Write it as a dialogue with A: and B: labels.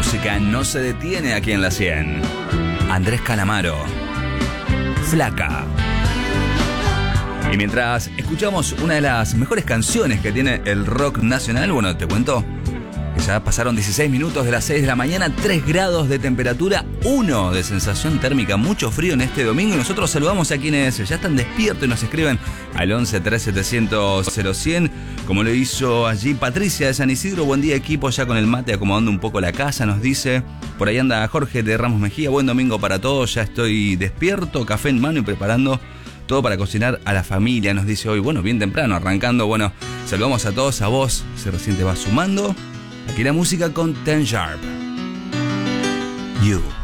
A: música no se detiene aquí en la 100. Andrés Calamaro, Flaca. Y mientras escuchamos una de las mejores canciones que tiene el rock nacional, bueno, te cuento que ya pasaron 16 minutos de las 6 de la mañana, 3 grados de temperatura, 1 de sensación térmica, mucho frío en este domingo. Y nosotros saludamos a quienes ya están despiertos y nos escriben al 11 3700 0100, como lo hizo allí Patricia de San Isidro. Buen día, equipo, ya con el mate acomodando un poco la casa, nos dice. Por ahí anda Jorge de Ramos Mejía. Buen domingo para todos, ya estoy despierto, café en mano y preparando todo para cocinar a la familia, nos dice hoy. Bueno, bien temprano, arrancando. Bueno, saludamos a todos, a vos, si recién te vas sumando. Aquí la música con Ten Sharp. You.